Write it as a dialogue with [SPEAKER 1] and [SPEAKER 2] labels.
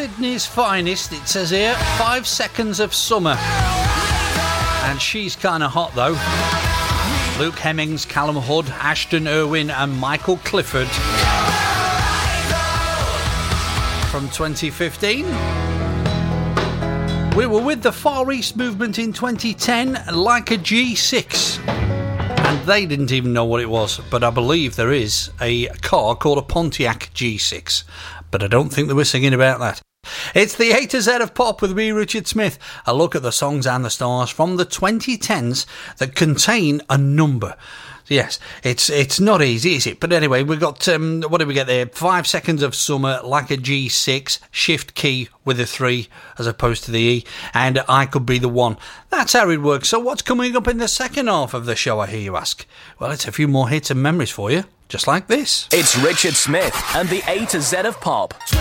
[SPEAKER 1] Sydney's finest, it says here, 5 Seconds of Summer. And she's kind of hot, though. Luke Hemmings, Callum Hood, Ashton Irwin and Michael Clifford. From 2015. We were with the Far East movement in 2010, like a G6. And they didn't even know what it was, but I believe there is a car called a Pontiac G6. But I don't think they were singing about that. It's the A to Z of Pop with me, Richard Smith. A look at the songs and the stars from the 2010s that contain a number. Yes, it's not easy, is it? But anyway, we've got, what did we get there? 5 Seconds of Summer, like a G6, shift key with a 3 as opposed to the E, and I Could Be the One. That's how it works. So what's coming up in the second half of the show, I hear you ask? Well, it's a few more hits and memories for you, just like this.
[SPEAKER 2] It's Richard Smith and the A to Z of Pop.